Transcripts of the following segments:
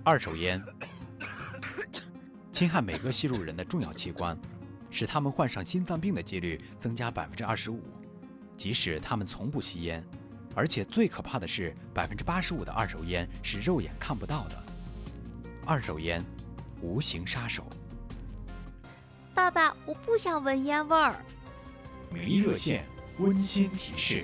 二手烟侵害每个吸入人的重要器官，使他们患上心脏病的几率增加25%，即使他们从不吸烟。而且最可怕的是，85%的二手烟是肉眼看不到的。二手烟，无形杀手。 爸爸，我不想闻烟味儿。 名医热线温馨提示。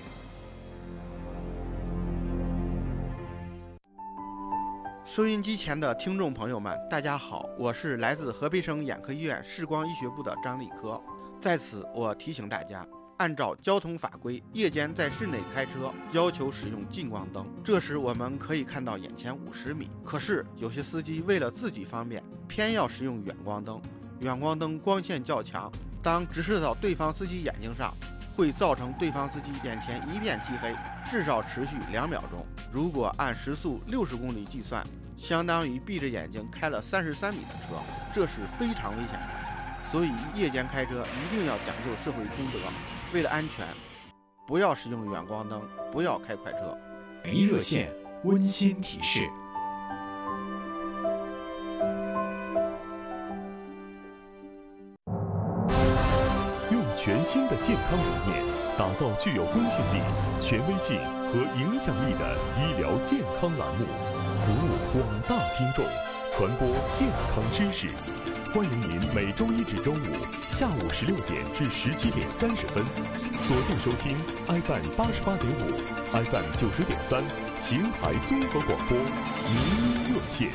收音机前的听众朋友们，大家好，我是来自河北省眼科医院视光医学部的张立科。在此，我提醒大家，按照交通法规，夜间在室内开车要求使用近光灯，这时我们可以看到眼前50米。可是有些司机为了自己方便，偏要使用远光灯。远光灯光线较强，当直射到对方司机眼睛上，会造成对方司机眼前一片漆黑，至少持续2秒钟。如果按时速60公里计算，相当于闭着眼睛开了33米的车，这是非常危险的。所以夜间开车一定要讲究社会公德，为了安全，不要使用远光灯，不要开快车。 名医热线温馨提示。 用全新的健康理念，打造具有公信力、权威性和影响力的医疗健康栏目，服务广大听众，传播健康知识。欢迎您每周一至周五下午16点至17点30分，锁定收听 FM 88.5、FM 90.3邢台综合广播名医热线。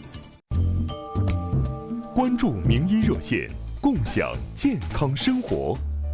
关注名医热线，共享健康生活。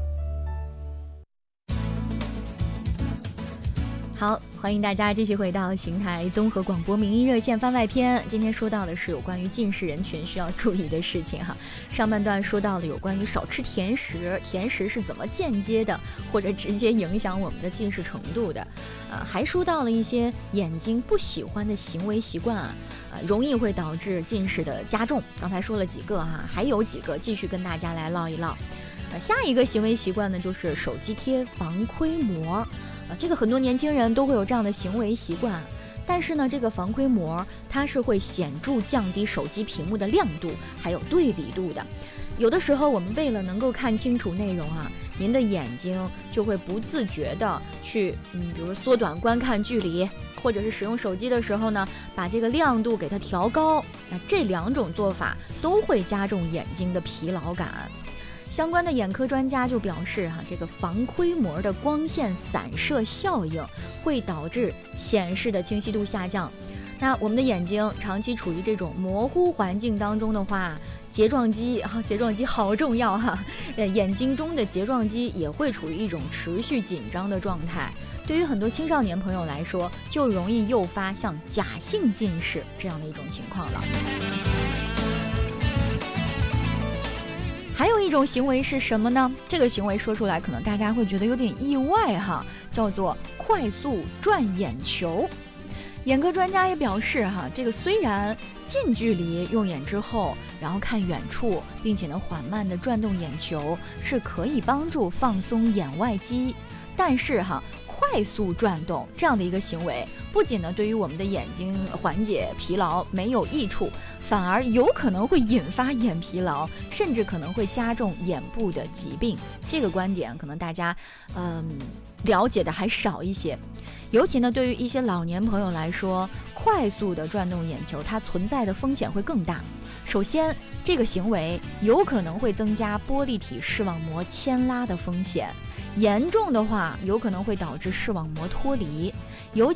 好，欢迎大家继续回到邢台综合广播名医热线番外篇。今天说到的是有关于近视人群需要注意的事情哈。上半段说到了有关于少吃甜食，甜食是怎么间接的或者直接影响我们的近视程度的。还说到了一些眼睛不喜欢的行为习惯容易会导致近视的加重。刚才说了几个哈，还有几个继续跟大家来唠一唠。下一个行为习惯呢，就是手机贴防窥膜。这个很多年轻人都会有这样的行为习惯，但是呢，这个防窥膜它是会显著降低手机屏幕的亮度还有对比度的。有的时候我们为了能够看清楚内容您的眼睛就会不自觉的去比如缩短观看距离，或者是使用手机的时候呢，把这个亮度给它调高。那这2种做法都会加重眼睛的疲劳感。相关的眼科专家就表示这个防窥膜的光线散射效应会导致显示的清晰度下降。那我们的眼睛长期处于这种模糊环境当中的话，睫状肌好重要眼睛中的睫状肌也会处于一种持续紧张的状态。对于很多青少年朋友来说，就容易诱发像假性近视这样的一种情况了。还有一种行为是什么呢？这个行为说出来可能大家会觉得有点意外叫做快速转眼球。眼科专家也表示这个虽然近距离用眼之后，然后看远处，并且呢缓慢的转动眼球是可以帮助放松眼外肌，但是快速转动这样的一个行为，不仅呢对于我们的眼睛缓解疲劳没有益处，反而有可能会引发眼疲劳，甚至可能会加重眼部的疾病。这个观点可能大家了解的还少一些。尤其呢对于一些老年朋友来说，快速的转动眼球它存在的风险会更大。首先，这个行为有可能会增加玻璃体视网膜牵拉的风险，严重的话有可能会导致视网膜脱离，尤